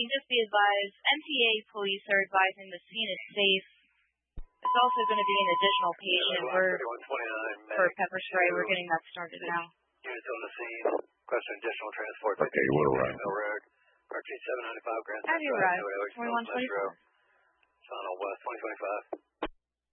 just be advised, MTA police are advising the scene is safe. It's also going to be an additional patient. For pepper spray, we're getting that started now. Units on the scene. Question additional transport. Okay, we're right. RT 795 Grand Have you arrived? 2124. Channel West 2025.